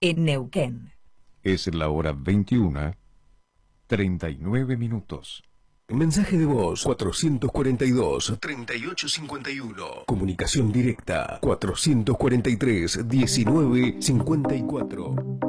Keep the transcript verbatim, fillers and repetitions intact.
en Neuquén. Es la hora veintiuna, treinta y nueve minutos. Mensaje de voz cuatrocientos cuarenta y dos, treinta y ocho cincuenta y uno. Comunicación directa cuatrocientos cuarenta y tres, diecinueve cincuenta y cuatro.